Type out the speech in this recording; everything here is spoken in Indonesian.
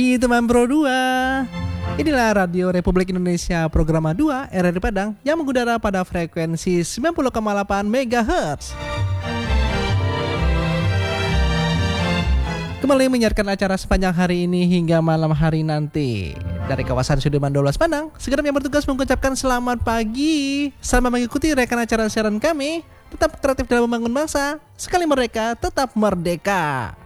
Teman Pro 2. Inilah Radio Republik Indonesia Program 2 RRI Padang yang mengudara pada frekuensi 90,8 MHz. Kembali menyiarkan acara sepanjang hari ini hingga malam hari nanti. Dari kawasan Sudirman 12 Padang, segenap yang bertugas mengucapkan selamat pagi. Selamat mengikuti rekan acara siaran kami. Tetap kreatif dalam membangun bangsa. Sekali mereka tetap merdeka.